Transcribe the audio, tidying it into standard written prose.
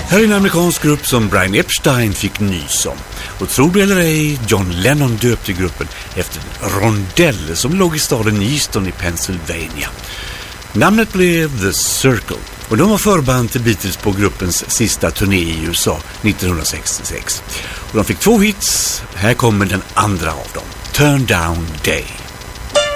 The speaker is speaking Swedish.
Här är en amerikansk grupp som Brian Epstein fick nys om. Och tro det eller ej, John Lennon döpte gruppen efter en rondell som låg i staden Easton i Pennsylvania. Namnet blev The Circle och de var förband till Beatles på gruppens sista turné i USA 1966. Och de fick 2 hits, här kommer den andra av dem, Turn Down Day.